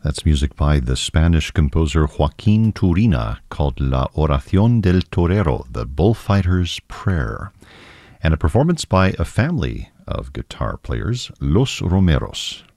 That's music by the Spanish composer Joaquin Turina called La Oración del Torero, the Bullfighter's Prayer, and a performance by a family of guitar players, Los Romeros.